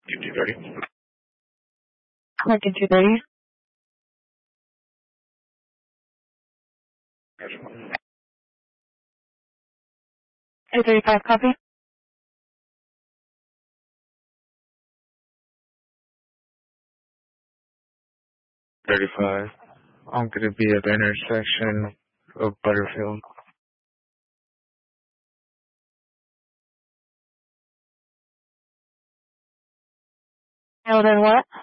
230. Lincoln 230. 835 copy. 35. I'm going to be at the intersection of Butterfield. And then what?